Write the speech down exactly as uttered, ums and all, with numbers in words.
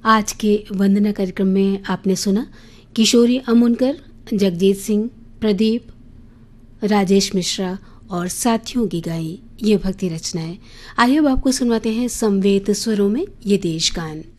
आज के वंदना कार्यक्रम में आपने सुना किशोरी अमुनकर, जगजीत सिंह, प्रदीप, राजेश मिश्रा और साथियों की गाई ये भक्ति रचनाएं। आइए अब आपको सुनवाते हैं समवेत स्वरों में ये देश गान।